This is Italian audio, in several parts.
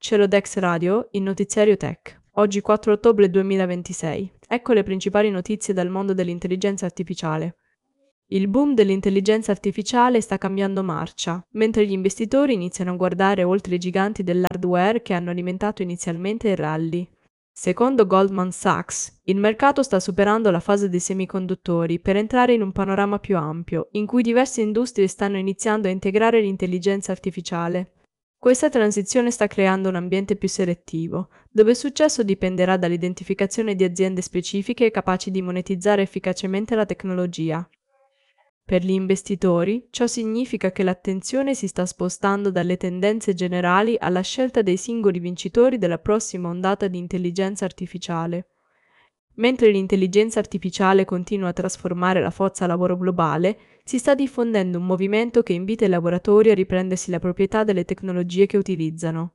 Celodex Radio, il notiziario tech. Oggi 4 ottobre 2026. Ecco le principali notizie dal mondo dell'intelligenza artificiale. Il boom dell'intelligenza artificiale sta cambiando marcia, mentre gli investitori iniziano a guardare oltre i giganti dell'hardware che hanno alimentato inizialmente il rally. Secondo Goldman Sachs, il mercato sta superando la fase dei semiconduttori per entrare in un panorama più ampio, in cui diverse industrie stanno iniziando a integrare l'intelligenza artificiale. Questa transizione sta creando un ambiente più selettivo, dove il successo dipenderà dall'identificazione di aziende specifiche capaci di monetizzare efficacemente la tecnologia. Per gli investitori, ciò significa che l'attenzione si sta spostando dalle tendenze generali alla scelta dei singoli vincitori della prossima ondata di intelligenza artificiale. Mentre l'intelligenza artificiale continua a trasformare la forza lavoro globale, si sta diffondendo un movimento che invita i lavoratori a riprendersi la proprietà delle tecnologie che utilizzano.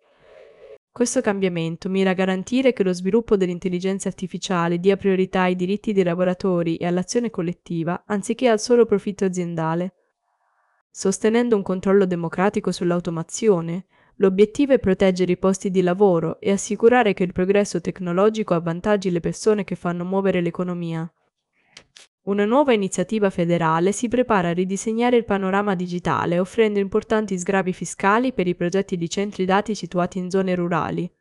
Questo cambiamento mira a garantire che lo sviluppo dell'intelligenza artificiale dia priorità ai diritti dei lavoratori e all'azione collettiva, anziché al solo profitto aziendale. Sostenendo un controllo democratico sull'automazione, l'obiettivo è proteggere i posti di lavoro e assicurare che il progresso tecnologico avvantaggi le persone che fanno muovere l'economia. Una nuova iniziativa federale si prepara a ridisegnare il panorama digitale, offrendo importanti sgravi fiscali per i progetti di centri dati situati in zone rurali.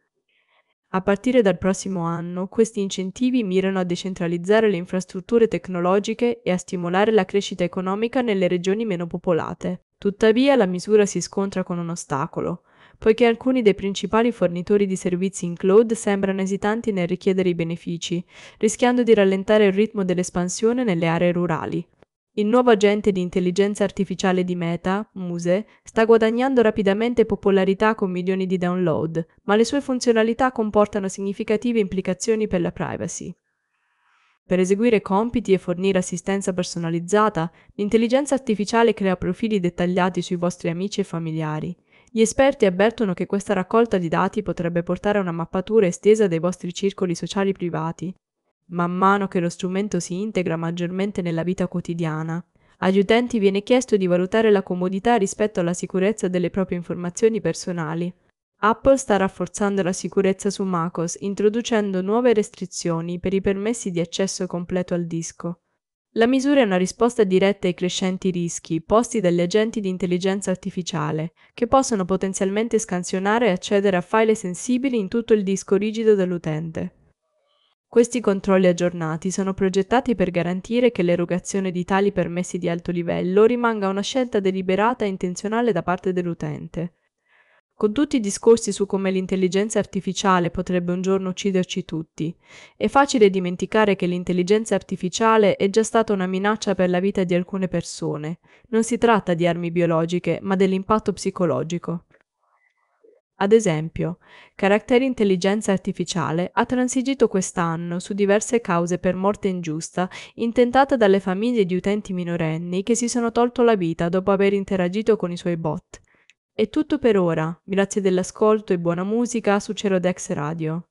A partire dal prossimo anno, questi incentivi mirano a decentralizzare le infrastrutture tecnologiche e a stimolare la crescita economica nelle regioni meno popolate. Tuttavia, la misura si scontra con un ostacolo, poiché alcuni dei principali fornitori di servizi in cloud sembrano esitanti nel richiedere i benefici, rischiando di rallentare il ritmo dell'espansione nelle aree rurali. Il nuovo agente di intelligenza artificiale di Meta, Muse, sta guadagnando rapidamente popolarità con milioni di download, ma le sue funzionalità comportano significative implicazioni per la privacy. Per eseguire compiti e fornire assistenza personalizzata, l'intelligenza artificiale crea profili dettagliati sui vostri amici e familiari. Gli esperti avvertono che questa raccolta di dati potrebbe portare a una mappatura estesa dei vostri circoli sociali privati. Man mano che lo strumento si integra maggiormente nella vita quotidiana, agli utenti viene chiesto di valutare la comodità rispetto alla sicurezza delle proprie informazioni personali. Apple sta rafforzando la sicurezza su macOS, introducendo nuove restrizioni per i permessi di accesso completo al disco. La misura è una risposta diretta ai crescenti rischi posti dagli agenti di intelligenza artificiale, che possono potenzialmente scansionare e accedere a file sensibili in tutto il disco rigido dell'utente. Questi controlli aggiornati sono progettati per garantire che l'erogazione di tali permessi di alto livello rimanga una scelta deliberata e intenzionale da parte dell'utente. Con tutti i discorsi su come l'intelligenza artificiale potrebbe un giorno ucciderci tutti, è facile dimenticare che l'intelligenza artificiale è già stata una minaccia per la vita di alcune persone. Non si tratta di armi biologiche, ma dell'impatto psicologico. Ad esempio, Caratteri Intelligenza Artificiale ha transigito quest'anno su diverse cause per morte ingiusta intentate dalle famiglie di utenti minorenni che si sono tolto la vita dopo aver interagito con i suoi bot. È tutto per ora, grazie dell'ascolto e buona musica su Cerodex Radio.